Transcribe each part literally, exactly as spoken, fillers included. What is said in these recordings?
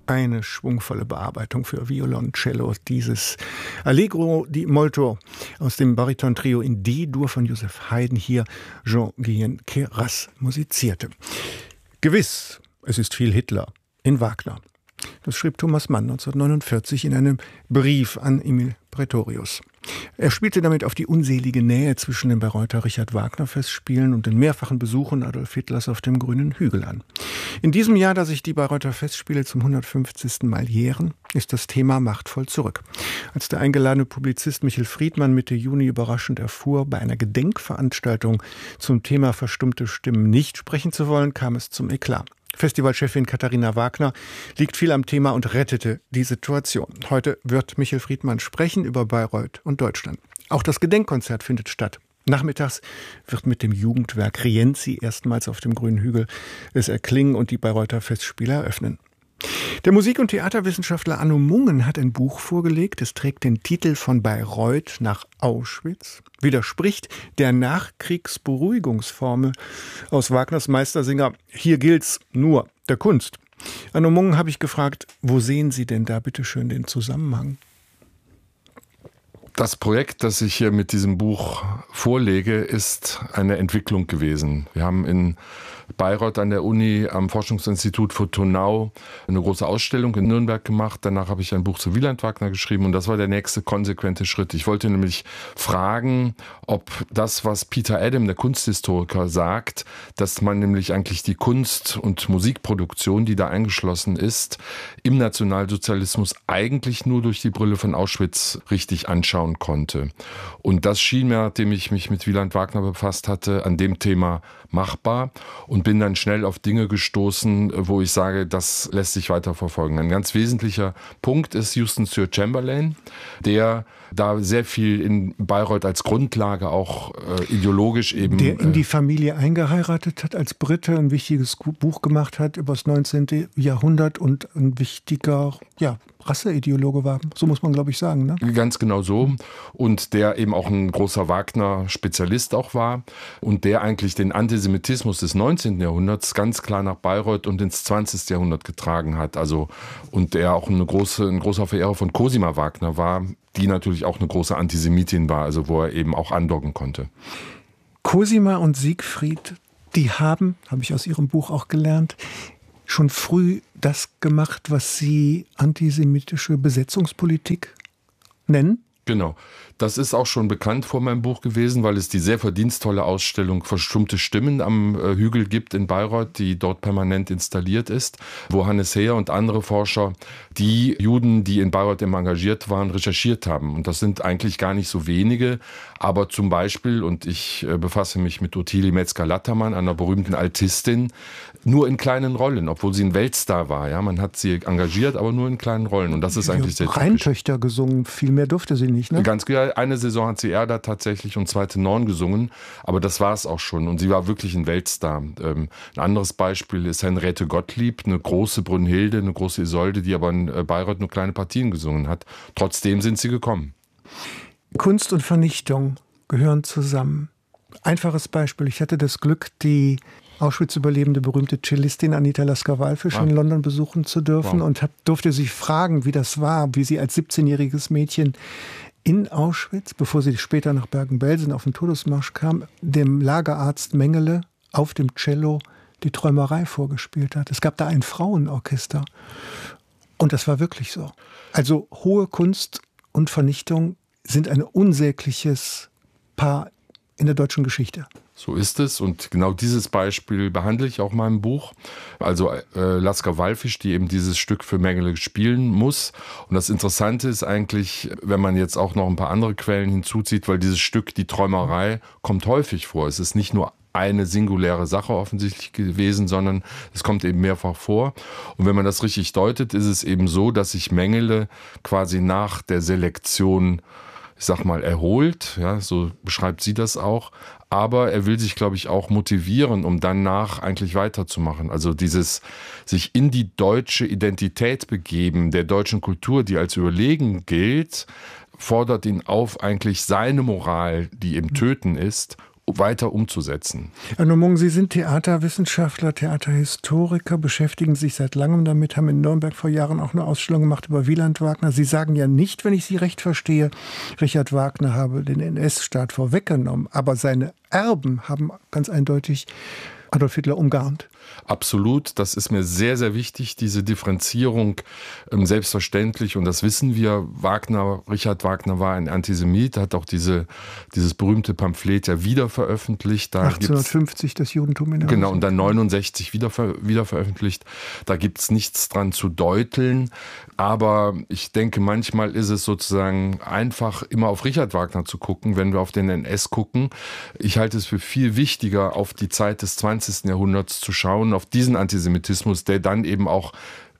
Eine schwungvolle Bearbeitung für Violoncello, dieses Allegro di molto aus dem Bariton-Trio in D-Dur von Joseph Haydn, hier Jean-Guyen Queyras musizierte. Gewiss, es ist viel Hitler in Wagner. Das schrieb Thomas Mann neunzehnhundertneunundvierzig in einem Brief an Emil Praetorius. Er spielte damit auf die unselige Nähe zwischen den Bayreuther Richard Wagner Festspielen und den mehrfachen Besuchen Adolf Hitlers auf dem grünen Hügel an. In diesem Jahr, da sich die Bayreuther Festspiele zum hundertfünfzigsten Mal jähren, ist das Thema machtvoll zurück. Als der eingeladene Publizist Michel Friedmann Mitte Juni überraschend erfuhr, bei einer Gedenkveranstaltung zum Thema verstummte Stimmen nicht sprechen zu wollen, kam es zum Eklat. Festivalchefin Katharina Wagner liegt viel am Thema und rettete die Situation. Heute wird Michel Friedmann sprechen über Bayreuth und Deutschland. Auch das Gedenkkonzert findet statt. Nachmittags wird mit dem Jugendwerk Rienzi erstmals auf dem grünen Hügel es erklingen und die Bayreuther Festspiele eröffnen. Der Musik- und Theaterwissenschaftler Anno Mungen hat ein Buch vorgelegt. Es trägt den Titel Von Bayreuth nach Auschwitz, widerspricht der Nachkriegsberuhigungsformel aus Wagners Meistersinger Hier gilt's nur der Kunst. Anno Mungen habe ich gefragt, wo sehen Sie denn da bitte schön den Zusammenhang? Das Projekt, das ich hier mit diesem Buch vorlege, ist eine Entwicklung gewesen. Wir haben in Bayreuth an der Uni am Forschungsinstitut für Turnau eine große Ausstellung in Nürnberg gemacht. Danach habe ich ein Buch zu Wieland Wagner geschrieben und das war der nächste konsequente Schritt. Ich wollte nämlich fragen, ob das, was Peter Adam, der Kunsthistoriker, sagt, dass man nämlich eigentlich die Kunst- und Musikproduktion, die da eingeschlossen ist, im Nationalsozialismus eigentlich nur durch die Brille von Auschwitz richtig anschauen konnte. Und das schien mir, nachdem ich mich mit Wieland Wagner befasst hatte, an dem Thema machbar und bin dann schnell auf Dinge gestoßen, wo ich sage, das lässt sich weiter verfolgen. Ein ganz wesentlicher Punkt ist Houston Stewart Chamberlain, der da sehr viel in Bayreuth als Grundlage auch äh, ideologisch eben... Der in äh, die Familie eingeheiratet hat, als Brite ein wichtiges Buch gemacht hat über das neunzehnte. Jahrhundert und ein wichtiger ja, Rasseideologe war. So muss man, glaube ich, sagen. Ne? Ganz genau so. Und der eben auch ein großer Wagner-Spezialist auch war und der eigentlich den Antisemitismus des neunzehnten. Jahrhunderts ganz klar nach Bayreuth und ins zwanzigsten. Jahrhundert getragen hat. Also, und der auch eine große, ein großer Verehrer von Cosima Wagner war, die natürlich auch eine große Antisemitin war, also wo er eben auch andocken konnte. Cosima und Siegfried, die haben, habe ich aus ihrem Buch auch gelernt, schon früh das gemacht, was sie antisemitische Besetzungspolitik nennen? Genau. Das ist auch schon bekannt vor meinem Buch gewesen, weil es die sehr verdienstvolle Ausstellung Verstummte Stimmen am äh, Hügel gibt in Bayreuth, die dort permanent installiert ist, wo Hannes Heer und andere Forscher die Juden, die in Bayreuth immer engagiert waren, recherchiert haben. Und das sind eigentlich gar nicht so wenige, aber zum Beispiel, und ich äh, befasse mich mit Ottilie Metzger-Lattermann, einer berühmten Altistin, nur in kleinen Rollen, obwohl sie ein Weltstar war. Ja, man hat sie engagiert, aber nur in kleinen Rollen. Und das ist eigentlich sehr typisch. Rheintöchter gesungen, viel mehr durfte sie nicht, ne? Ganz genau. Eine Saison hat sie Erda tatsächlich und zweite Norn gesungen, aber das war es auch schon. Und sie war wirklich ein Weltstar. Ähm, ein anderes Beispiel ist Henriette Gottlieb, eine große Brünnhilde, eine große Isolde, die aber in Bayreuth nur kleine Partien gesungen hat. Trotzdem sind sie gekommen. Kunst und Vernichtung gehören zusammen. Einfaches Beispiel. Ich hatte das Glück, die Auschwitz-überlebende berühmte Cellistin Anita Lasker-Wallfisch ah. in London besuchen zu dürfen wow. und hab, durfte sie fragen, wie das war, wie sie als siebzehnjähriges Mädchen in Auschwitz, bevor sie später nach Bergen-Belsen auf den Todesmarsch kam, dem Lagerarzt Mengele auf dem Cello die Träumerei vorgespielt hat. Es gab da ein Frauenorchester. Und das war wirklich so. Also hohe Kunst und Vernichtung sind ein unsägliches Paar in der deutschen Geschichte. So ist es und genau dieses Beispiel behandle ich auch in meinem Buch. Also äh, Lasker-Wallfisch, die eben dieses Stück für Mengele spielen muss. Und das Interessante ist eigentlich, wenn man jetzt auch noch ein paar andere Quellen hinzuzieht, weil dieses Stück, die Träumerei, kommt häufig vor. Es ist nicht nur eine singuläre Sache offensichtlich gewesen, sondern es kommt eben mehrfach vor. Und wenn man das richtig deutet, ist es eben so, dass sich Mengele quasi nach der Selektion, ich sag mal, erholt, ja, so beschreibt sie das auch, aber er will sich, glaube ich, auch motivieren, um danach eigentlich weiterzumachen. Also dieses sich in die deutsche Identität begeben, der deutschen Kultur, die als überlegen gilt, fordert ihn auf, eigentlich seine Moral, die im Töten ist, weiter umzusetzen. Herr Nomong, Sie sind Theaterwissenschaftler, Theaterhistoriker, beschäftigen sich seit langem damit, haben in Nürnberg vor Jahren auch eine Ausstellung gemacht über Wieland Wagner. Sie sagen ja nicht, wenn ich Sie recht verstehe, Richard Wagner habe den N S-Staat vorweggenommen, aber seine Erben haben ganz eindeutig Adolf Hitler umgarnt. Absolut, das ist mir sehr, sehr wichtig, diese Differenzierung. Ähm, selbstverständlich, und das wissen wir, Wagner, Richard Wagner war ein Antisemit, hat auch diese, dieses berühmte Pamphlet ja wieder veröffentlicht. Da achtzehnhundertfünfzig das Judentum in der Genau, und dann neunundsechzig wieder, wieder veröffentlicht. Da gibt es nichts dran zu deuteln. Aber ich denke, manchmal ist es sozusagen einfach, immer auf Richard Wagner zu gucken, wenn wir auf den N S gucken. Ich halte es für viel wichtiger, auf die Zeit des zwanzigsten Jahrhunderts zu schauen, auf diesen Antisemitismus, der dann eben auch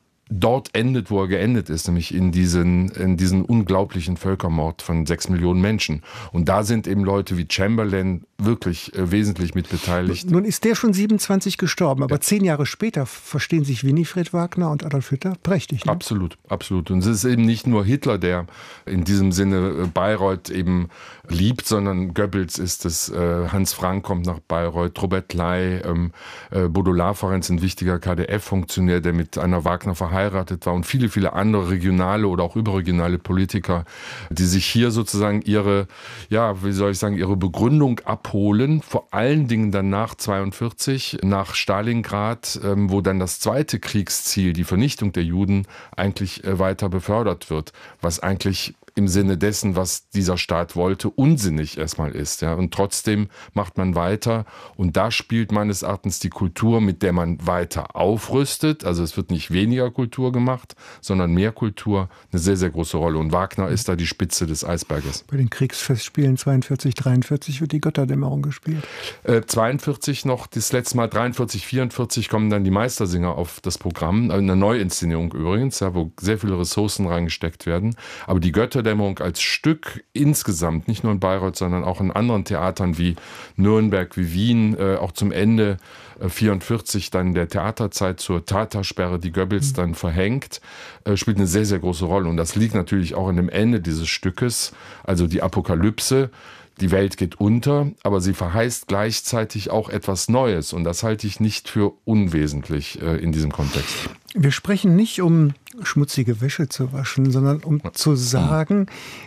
dort endet, wo er geendet ist, nämlich in diesen, in diesen unglaublichen Völkermord von sechs Millionen Menschen. Und da sind eben Leute wie Chamberlain wirklich äh, wesentlich mit beteiligt. Nun ist der schon siebenundzwanzig gestorben, aber ja. zehn Jahre später verstehen sich Winifred Wagner und Adolf Hitler prächtig. Ne? Absolut, absolut. Und es ist eben nicht nur Hitler, der in diesem Sinne Bayreuth eben liebt, sondern Goebbels ist es, äh, Hans Frank kommt nach Bayreuth, Robert Ley, ähm, äh, Bodo Laferenz, ein wichtiger K D F-Funktionär, der mit Anna Wagner verheiratet war, und viele, viele andere regionale oder auch überregionale Politiker, die sich hier sozusagen ihre, ja, wie soll ich sagen, ihre Begründung abholen, vor allen Dingen dann nach zweiundvierzig, nach Stalingrad, ähm, wo dann das zweite Kriegsziel, die Vernichtung der Juden, eigentlich äh, weiter befördert wird, was eigentlich im Sinne dessen, was dieser Staat wollte, unsinnig erstmal ist. Ja. Und trotzdem macht man weiter, und da spielt meines Erachtens die Kultur, mit der man weiter aufrüstet, also es wird nicht weniger Kultur gemacht, sondern mehr Kultur, eine sehr, sehr große Rolle. Und Wagner ist da die Spitze des Eisberges. Bei den Kriegsfestspielen zweiundvierzig, dreiundvierzig wird die Götterdämmerung gespielt. Äh, zweiundvierzig noch, das letzte Mal, dreiundvierzig, vierundvierzig kommen dann die Meistersinger auf das Programm, eine Neuinszenierung übrigens, ja, wo sehr viele Ressourcen reingesteckt werden. Aber die Götterdämmerung als Stück insgesamt, nicht nur in Bayreuth, sondern auch in anderen Theatern wie Nürnberg, wie Wien, äh, auch zum Ende äh, vierundvierzig dann der Theaterzeit zur Tata-Sperre, die Goebbels mhm. dann verhängt, äh, spielt eine sehr, sehr große Rolle. Und das liegt natürlich auch in dem Ende dieses Stückes, also die Apokalypse. Die Welt geht unter, aber sie verheißt gleichzeitig auch etwas Neues. Und das halte ich nicht für unwesentlich äh, in diesem Kontext. Wir sprechen nicht, um schmutzige Wäsche zu waschen, sondern um ja. zu sagen,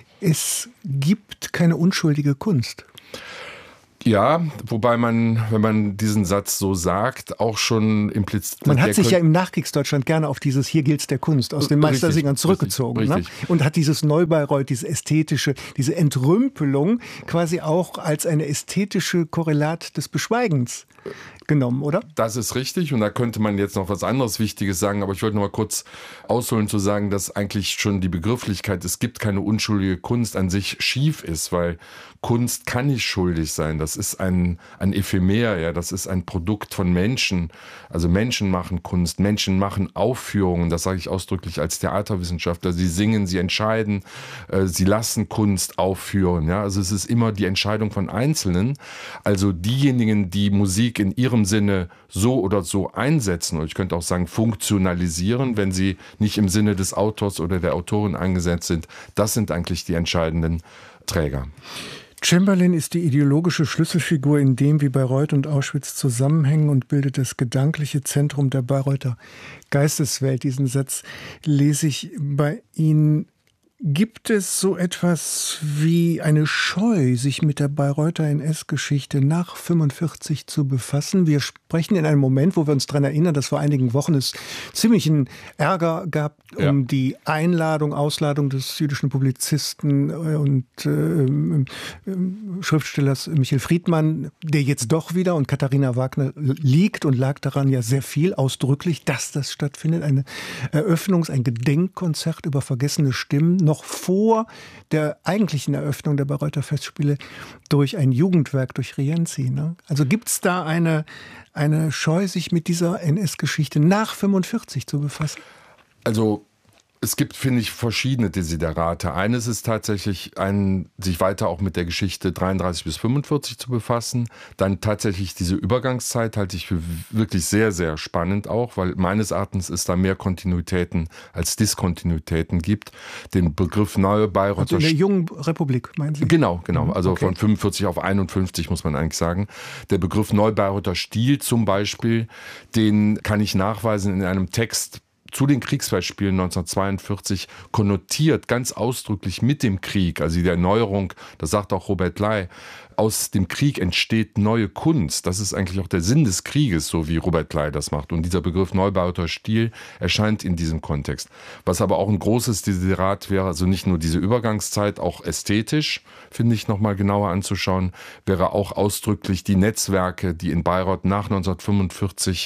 es gibt keine unschuldige Kunst. Ja, wobei man, wenn man diesen Satz so sagt, auch schon impliziert. Man hat sich ja im Nachkriegsdeutschland gerne auf dieses Hier gilt's der Kunst aus den Meistersingern zurückgezogen. Richtig, richtig. Ne? Und hat dieses Neubayreuth, diese ästhetische, diese Entrümpelung quasi auch als eine ästhetische Korrelat des Beschweigens genommen, oder? Das ist richtig, und da könnte man jetzt noch was anderes Wichtiges sagen, aber ich wollte noch mal kurz ausholen zu sagen, dass eigentlich schon die Begrifflichkeit, es gibt keine unschuldige Kunst, an sich schief ist, weil Kunst kann nicht schuldig sein. Das ist ein, ein Ephemer, ja, das ist ein Produkt von Menschen. Also Menschen machen Kunst, Menschen machen Aufführungen, das sage ich ausdrücklich als Theaterwissenschaftler. Sie singen, sie entscheiden, äh, sie lassen Kunst aufführen. Ja? Also es ist immer die Entscheidung von Einzelnen. Also diejenigen, die Musik in ihrem Sinne so oder so einsetzen, und ich könnte auch sagen funktionalisieren, wenn sie nicht im Sinne des Autors oder der Autorin eingesetzt sind, das sind eigentlich die entscheidenden Träger. Chamberlain ist die ideologische Schlüsselfigur in dem, wie Bayreuth und Auschwitz zusammenhängen, und bildet das gedankliche Zentrum der Bayreuther Geisteswelt. Diesen Satz lese ich bei Ihnen. Gibt es so etwas wie eine Scheu, sich mit der Bayreuther N S-Geschichte nach fünfundvierzig zu befassen? Wir sprechen in einem Moment, wo wir uns daran erinnern, dass vor einigen Wochen es ziemlichen Ärger gab um ja. die Einladung, Ausladung des jüdischen Publizisten und äh, Schriftstellers Michael Friedmann, der jetzt doch wieder, und Katharina Wagner liegt und lag daran ja sehr viel ausdrücklich, dass das stattfindet. Eine Eröffnungs-, ein Gedenkkonzert über vergessene Stimmen, noch vor der eigentlichen Eröffnung der Bayreuther Festspiele durch ein Jugendwerk, durch Rienzi. Ne? Also gibt es da eine, eine Scheu, sich mit dieser N S-Geschichte nach fünfundvierzig zu befassen? Also Es gibt, finde ich, verschiedene Desiderate. Eines ist tatsächlich, ein, sich weiter auch mit der Geschichte dreiunddreißig bis fünfundvierzig zu befassen. Dann tatsächlich diese Übergangszeit halte ich für wirklich sehr, sehr spannend auch, weil meines Erachtens es da mehr Kontinuitäten als Diskontinuitäten gibt. Den Begriff Neue Bayreuther... Also in der jungen Republik, meinen Sie? Genau, genau. Also okay. Von fünfundvierzig auf einundfünfzig muss man eigentlich sagen. Der Begriff Neubayreuther Stil zum Beispiel, den kann ich nachweisen in einem Text zu den Kriegsfestspielen neunzehnhundertzweiundvierzig, konnotiert ganz ausdrücklich mit dem Krieg, also die Erneuerung, das sagt auch Robert Ley, aus dem Krieg entsteht neue Kunst. Das ist eigentlich auch der Sinn des Krieges, so wie Robert Ley das macht. Und dieser Begriff Neubayreuther Stil erscheint in diesem Kontext. Was aber auch ein großes Desiderat wäre, also nicht nur diese Übergangszeit, auch ästhetisch, finde ich, nochmal genauer anzuschauen, wäre auch ausdrücklich die Netzwerke, die in Bayreuth nach neunzehnhundertfünfundvierzig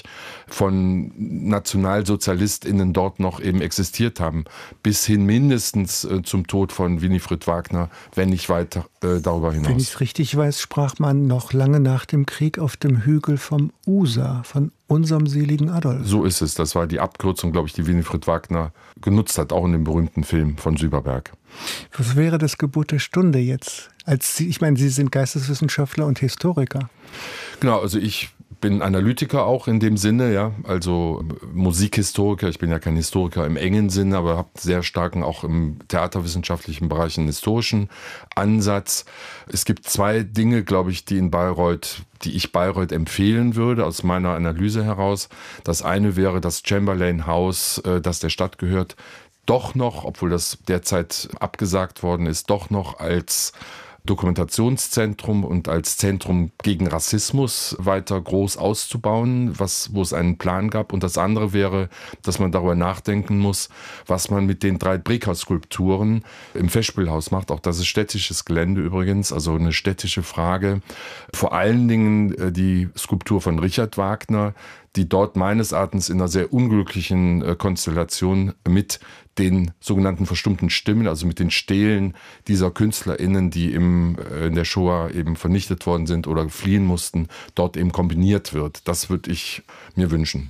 von NationalsozialistInnen dort noch eben existiert haben, bis hin mindestens äh, zum Tod von Winifred Wagner, wenn nicht weiter äh, darüber hinaus. Wenn ich es richtig weiß, sprach man noch lange nach dem Krieg auf dem Hügel vom U S A, von unserem seligen Adolf. So ist es. Das war die Abkürzung, glaube ich, die Winifred Wagner genutzt hat, auch in dem berühmten Film von Süberberg. Was wäre das Gebot der Stunde jetzt? Als Sie, ich meine, Sie sind Geisteswissenschaftler und Historiker. Genau, also ich bin Analytiker auch in dem Sinne, ja, also Musikhistoriker. Ich bin ja kein Historiker im engen Sinne, aber habe sehr starken auch im theaterwissenschaftlichen Bereich einen historischen Ansatz. Es gibt zwei Dinge, glaube ich, die in Bayreuth, die ich Bayreuth empfehlen würde, aus meiner Analyse heraus. Das eine wäre das Chamberlain House, das der Stadt gehört, doch noch, obwohl das derzeit abgesagt worden ist, doch noch als Dokumentationszentrum und als Zentrum gegen Rassismus weiter groß auszubauen, was, wo es einen Plan gab. Und das andere wäre, dass man darüber nachdenken muss, was man mit den drei Breker-Skulpturen im Festspielhaus macht. Auch das ist städtisches Gelände übrigens, also eine städtische Frage. Vor allen Dingen die Skulptur von Richard Wagner, die dort meines Erachtens in einer sehr unglücklichen Konstellation mit den sogenannten verstummten Stimmen, also mit den Stelen dieser KünstlerInnen, die im, in der Shoah eben vernichtet worden sind oder fliehen mussten, dort eben kombiniert wird. Das würde ich mir wünschen.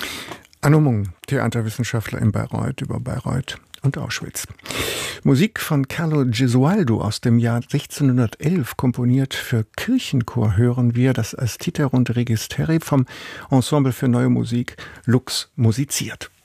Anno Mung, Theaterwissenschaftler in Bayreuth, über Bayreuth und Auschwitz. Musik von Carlo Gesualdo aus dem Jahr sechzehnhundertelf, komponiert für Kirchenchor, hören wir das Astiterund Registeri vom Ensemble für Neue Musik Lux musiziert.